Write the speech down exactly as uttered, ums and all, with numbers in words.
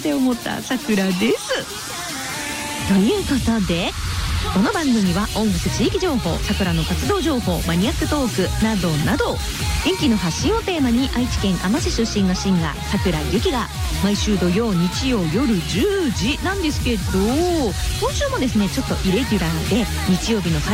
て思ったさくらです。ということでこの番組は音楽地域情報、さくらの活動情報、マニアックトークなどなど元気の発信をテーマに愛知県あま市出身のシンガーさくらゆきが毎週土曜日曜夜じゅうじなんですけど、今週もですねちょっとイレギュラーで日曜日の最